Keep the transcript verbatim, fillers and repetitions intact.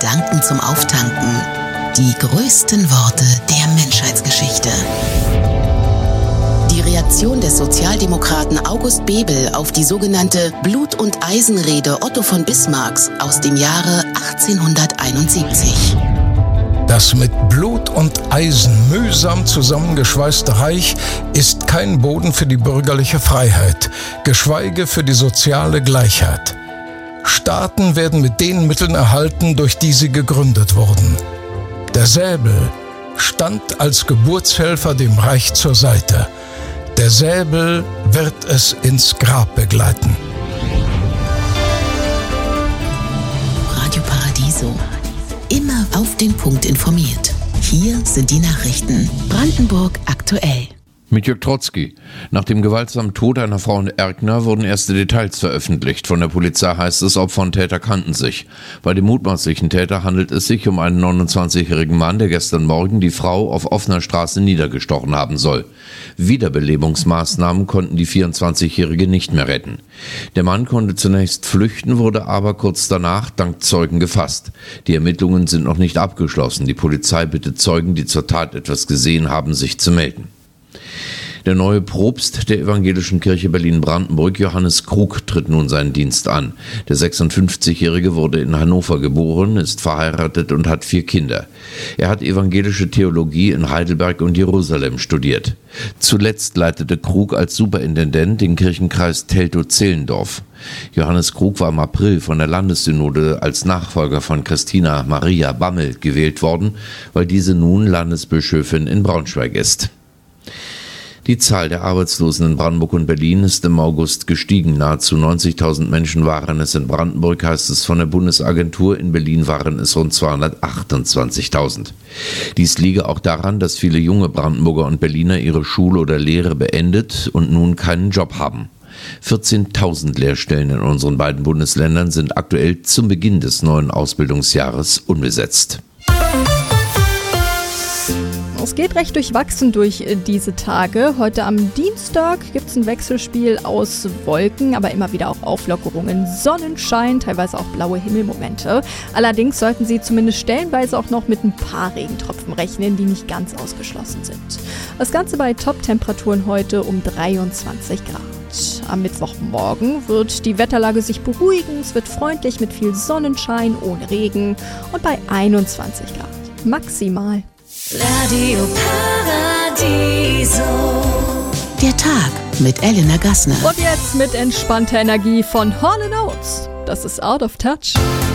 Gedanken zum Auftanken. Die größten Worte der Menschheitsgeschichte. Die Reaktion des Sozialdemokraten August Bebel auf die sogenannte Blut- und Eisenrede Otto von Bismarcks aus dem Jahre achtzehnhunderteinundsiebzig. Das mit Blut und Eisen mühsam zusammengeschweißte Reich ist kein Boden für die bürgerliche Freiheit, geschweige für die soziale Gleichheit. Staaten werden mit den Mitteln erhalten, durch die sie gegründet wurden. Der Säbel stand als Geburtshelfer dem Reich zur Seite. Der Säbel wird es ins Grab begleiten. Radio Paradiso. Immer auf den Punkt informiert. Hier sind die Nachrichten. Brandenburg aktuell. Mit Jörg Trotzki. Nach dem gewaltsamen Tod einer Frau in Erkner wurden erste Details veröffentlicht. Von der Polizei heißt es, Opfer und Täter kannten sich. Bei dem mutmaßlichen Täter handelt es sich um einen neunundzwanzigjährigen Mann, der gestern Morgen die Frau auf offener Straße niedergestochen haben soll. Wiederbelebungsmaßnahmen konnten die vierundzwanzigjährige nicht mehr retten. Der Mann konnte zunächst flüchten, wurde aber kurz danach dank Zeugen gefasst. Die Ermittlungen sind noch nicht abgeschlossen. Die Polizei bittet Zeugen, die zur Tat etwas gesehen haben, sich zu melden. Der neue Propst der Evangelischen Kirche Berlin-Brandenburg, Johannes Krug, tritt nun seinen Dienst an. Der sechsundfünfzigjährige wurde in Hannover geboren, ist verheiratet und hat vier Kinder. Er hat evangelische Theologie in Heidelberg und Jerusalem studiert. Zuletzt leitete Krug als Superintendent den Kirchenkreis Teltow-Zehlendorf. Johannes Krug war im April von der Landessynode als Nachfolger von Christina Maria Bammel gewählt worden, weil diese nun Landesbischöfin in Braunschweig ist. Die Zahl der Arbeitslosen in Brandenburg und Berlin ist im August gestiegen. Nahezu neunzigtausend Menschen waren es in Brandenburg, heißt es von der Bundesagentur. In Berlin waren es rund zweihundertachtundzwanzigtausend. Dies liege auch daran, dass viele junge Brandenburger und Berliner ihre Schule oder Lehre beendet und nun keinen Job haben. vierzehntausend Lehrstellen in unseren beiden Bundesländern sind aktuell zum Beginn des neuen Ausbildungsjahres unbesetzt. Es geht recht durchwachsen durch diese Tage. Heute am Dienstag gibt es ein Wechselspiel aus Wolken, aber immer wieder auch Auflockerungen, Sonnenschein, teilweise auch blaue Himmelmomente. Allerdings sollten Sie zumindest stellenweise auch noch mit ein paar Regentropfen rechnen, die nicht ganz ausgeschlossen sind. Das Ganze bei Top-Temperaturen heute um dreiundzwanzig Grad. Am Mittwochmorgen wird die Wetterlage sich beruhigen, es wird freundlich mit viel Sonnenschein, ohne Regen und bei einundzwanzig Grad maximal. Radio Paradiso. Der Tag mit Elena Gassner. Und jetzt mit entspannter Energie von Hall and Oates. Das ist Out of Touch.